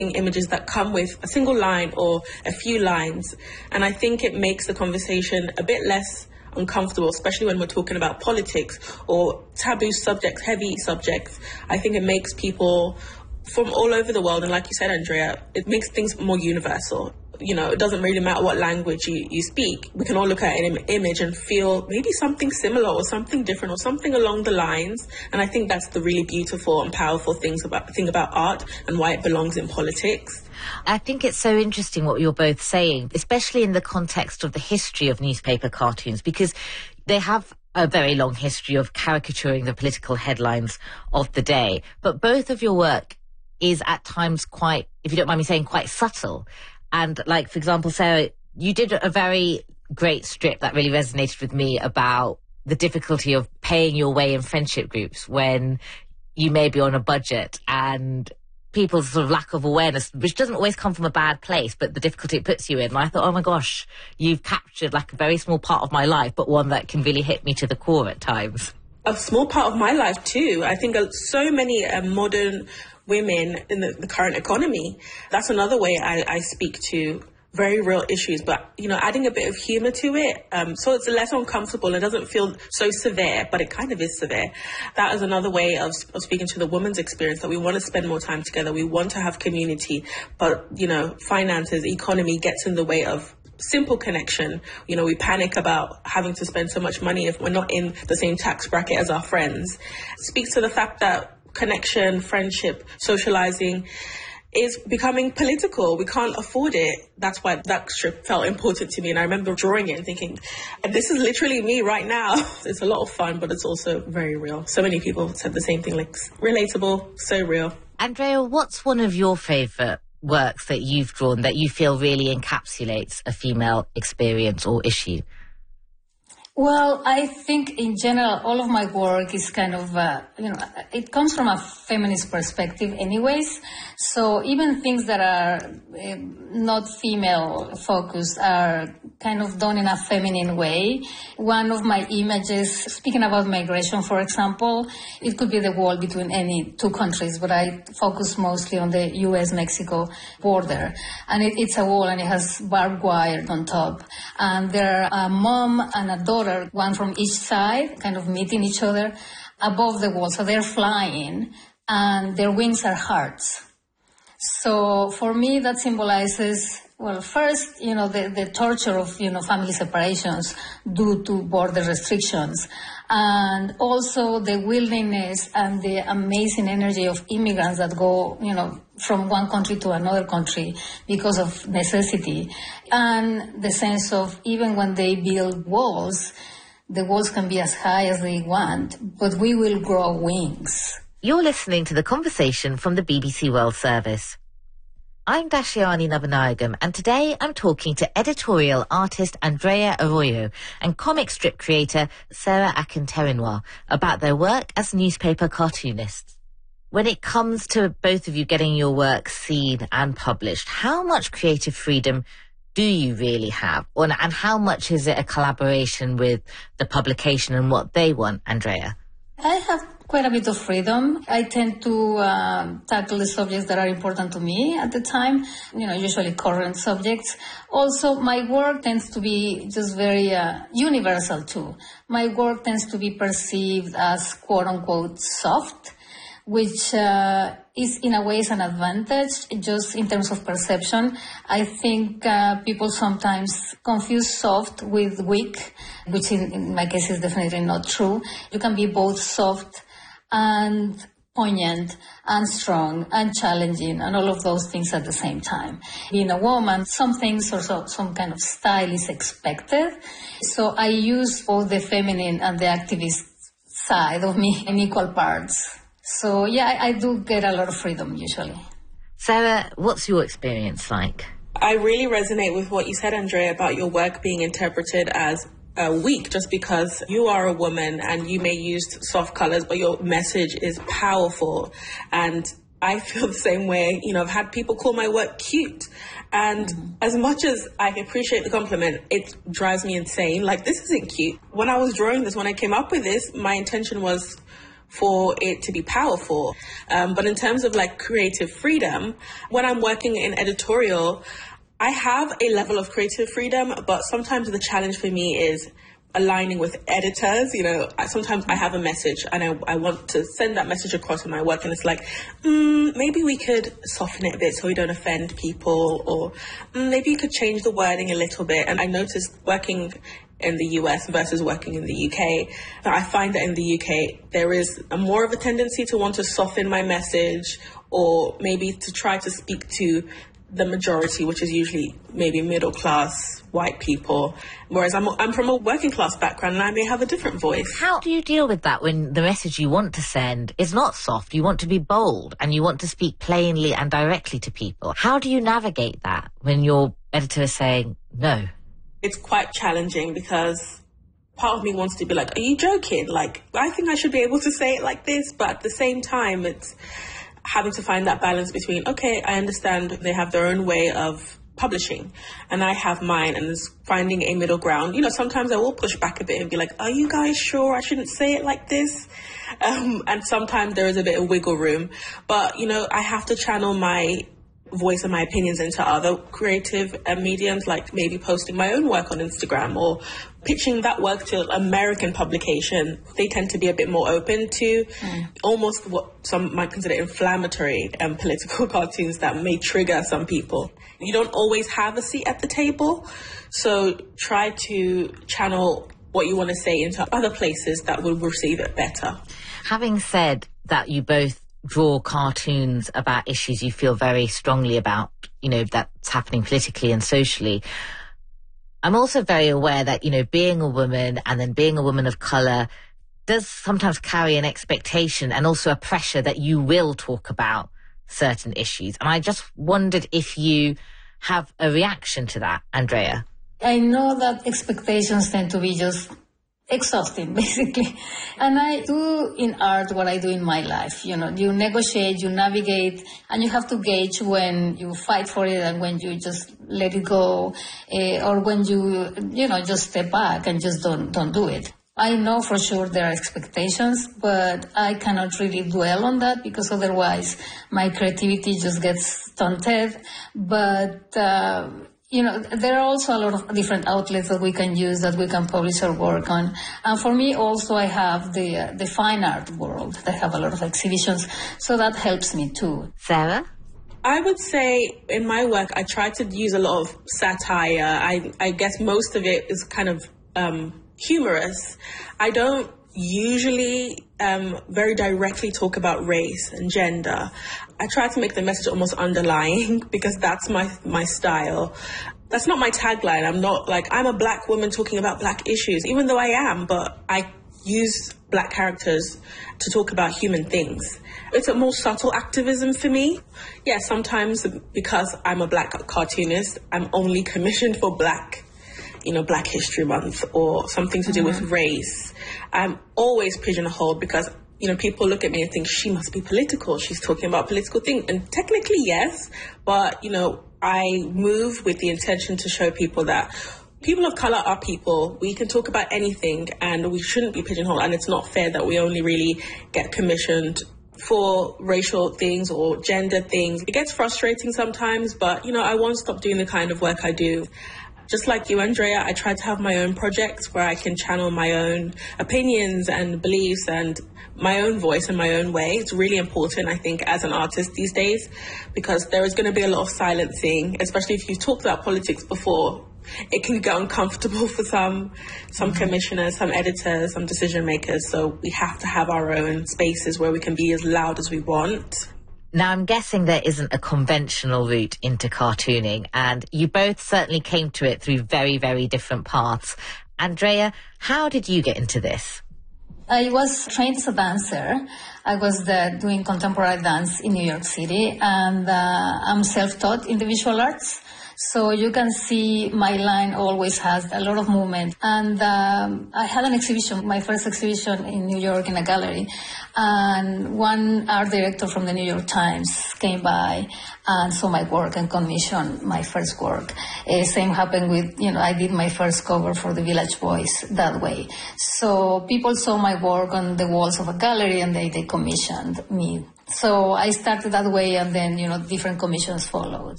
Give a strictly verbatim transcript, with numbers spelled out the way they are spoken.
images that come with a single line or a few lines. And I think it makes the conversation a bit less uncomfortable, especially when we're talking about politics or taboo subjects, heavy subjects. I think it makes people from all over the world, and like you said, Andrea, it makes things more universal. You know, it doesn't really matter what language you, you speak. We can all look at an im- image and feel maybe something similar or something different or something along the lines. And I think that's the really beautiful and powerful things about thing about art and why it belongs in politics. I think it's so interesting what you're both saying, especially in the context of the history of newspaper cartoons, because they have a very long history of caricaturing the political headlines of the day. But both of your work is at times quite, if you don't mind me saying, quite subtle. And like, for example, Sarah, you did a very great strip that really resonated with me about the difficulty of paying your way in friendship groups when you may be on a budget, and people's sort of lack of awareness, which doesn't always come from a bad place, but the difficulty it puts you in. And I thought, oh my gosh, you've captured like a very small part of my life, but one that can really hit me to the core at times. A small part of my life too. I think so many uh, modern women in the, the current economy, that's another way I, I speak to very real issues, but, you know, adding a bit of humour to it, um, so it's less uncomfortable. It doesn't feel so severe, but it kind of is severe. That is another way of, of speaking to the woman's experience, that we want to spend more time together. We want to have community, but, you know, finances, economy gets in the way of simple connection. You know, we panic about having to spend so much money if we're not in the same tax bracket as our friends. It speaks to the fact that connection, friendship, socializing is becoming political. We can't afford it. That's why that strip felt important to me. And I remember drawing it and thinking, this is literally me right now. It's a lot of fun, but it's also very real. So many people said the same thing, like relatable, so real. Andrea, what's one of your favourite works that you've drawn that you feel really encapsulates a female experience or issue? Well, I think in general, all of my work is kind of, uh, you know, it comes from a feminist perspective anyways. So even things that are uh, not female focused are kind of done in a feminine way. One of my images, speaking about migration, for example, it could be the wall between any two countries, but I focus mostly on the U S Mexico border. And it, it's a wall and it has barbed wire on top. And there are a mom and a daughter, one from each side, kind of meeting each other above the wall. So they're flying and their wings are hearts. So for me, that symbolizes, well, first, you know, the, the torture of, you know, family separations due to border restrictions. And also the willingness and the amazing energy of immigrants that go, you know, from one country to another country because of necessity. And the sense of even when they build walls, the walls can be as high as they want, but we will grow wings. You're listening to The Conversation from the B B C World Service. I'm Dashiani Nabanayagam, and today I'm talking to editorial artist Andrea Arroyo and comic strip creator Sarah Akinterenoir about their work as newspaper cartoonists. When it comes to both of you getting your work seen and published, how much creative freedom do you really have? And how much is it a collaboration with the publication and what they want, Andrea? I have quite a bit of freedom. I tend to um, tackle the subjects that are important to me at the time, you know, usually current subjects. Also, my work tends to be just very uh, universal too. My work tends to be perceived as quote-unquote soft, which uh, is in a way is an advantage just in terms of perception. I think uh, people sometimes confuse soft with weak, which in, in my case is definitely not true. You can be both soft and poignant and strong and challenging and all of those things at the same time. Being a woman, some things or so, some kind of style is expected. So I use both the feminine and the activist side of me in equal parts. So, yeah, I, I do get a lot of freedom, usually. Sarah, what's your experience like? I really resonate with what you said, Andrea, about your work being interpreted as uh, weak just because you are a woman and you may use soft colours, but your message is powerful. And I feel the same way. You know, I've had people call my work cute. And mm-hmm. as much as I appreciate the compliment, it drives me insane. Like, this isn't cute. When I was drawing this, when I came up with this, my intention was for it to be powerful. Um, but in terms of like creative freedom, when I'm working in editorial, I have a level of creative freedom, but sometimes the challenge for me is aligning with editors. You know, I, sometimes I have a message and I, I want to send that message across in my work, and it's like, mm, maybe we could soften it a bit so we don't offend people, or mm, maybe you could change the wording a little bit. And I noticed working in the U S versus working in the U K, I find that in the U K there is a more of a tendency to want to soften my message, or maybe to try to speak to the majority, which is usually maybe middle class white people, whereas I'm I'm from a working class background and I may have a different voice. How do you deal with that when the message you want to send is not soft? You want to be bold and you want to speak plainly and directly to people. How do you navigate that when your editor is saying no? It's quite challenging because part of me wants to be like, are you joking? Like, I think I should be able to say it like this, but at the same time, it's having to find that balance between, okay, I understand they have their own way of publishing and I have mine, and it's finding a middle ground. You know, sometimes I will push back a bit and be like, are you guys sure I shouldn't say it like this? Um, and sometimes there is a bit of wiggle room, but, you know, I have to channel my voice and my opinions into other creative uh, mediums, like maybe posting my own work on Instagram or pitching that work to American publication. They tend to be a bit more open to mm. almost what some might consider inflammatory and um, political cartoons that may trigger some people. You don't always have a seat at the table, so try to channel what you want to say into other places that will receive it better. Having said that, you both draw cartoons about issues you feel very strongly about, you know, that's happening politically and socially. I'm also very aware that, you know, being a woman and then being a woman of colour does sometimes carry an expectation and also a pressure that you will talk about certain issues. And I just wondered if you have a reaction to that, Andrea. I know that expectations tend to be just exhausting, basically. And I do in art what I do in my life. You know, you negotiate, you navigate, and you have to gauge when you fight for it and when you just let it go, uh, or when you, you know, just step back and just don't, don't do it. I know for sure there are expectations, but I cannot really dwell on that because otherwise my creativity just gets stunted. But, uh, You know, there are also a lot of different outlets that we can use, that we can publish our work on. And for me also, I have the uh, the fine art world. They have a lot of exhibitions, so that helps me too. Sarah? I would say in my work, I try to use a lot of satire. I, I guess most of it is kind of um, humorous. I don't usually um, very directly talk about race and gender. I try to make the message almost underlying because that's my my style. That's not my tagline. I'm not like, I'm a black woman talking about black issues, even though I am, but I use black characters to talk about human things. It's a more subtle activism for me. Yeah, sometimes because I'm a black cartoonist, I'm only commissioned for black, you know, Black History Month or something to do mm-hmm. with race. I'm always pigeonholed because, you know, people look at me and think she must be political. She's talking about political things. And technically, yes. But, you know, I move with the intention to show people that people of colour are people. We can talk about anything and we shouldn't be pigeonholed. And it's not fair that we only really get commissioned for racial things or gender things. It gets frustrating sometimes, but, you know, I won't stop doing the kind of work I do. Just like you, Andrea, I try to have my own projects where I can channel my own opinions and beliefs and my own voice in my own way. It's really important, I think, as an artist these days, because there is going to be a lot of silencing, especially if you've talked about politics before. It can get uncomfortable for some, some mm-hmm. commissioners, some editors, some decision makers. So we have to have our own spaces where we can be as loud as we want. Now, I'm guessing there isn't a conventional route into cartooning, and you both certainly came to it through very, very different paths. Andrea, how did you get into this? I was trained as a dancer. I was uh, doing contemporary dance in New York City, and uh, I'm self-taught in the visual arts. So you can see my line always has a lot of movement. And um, I had an exhibition, my first exhibition in New York in a gallery. And one art director from the New York Times came by and saw my work and commissioned my first work. Uh, same happened with, you know, I did my first cover for the Village Voice that way. So people saw my work on the walls of a gallery and they, they commissioned me. So I started that way and then, you know, different commissions followed.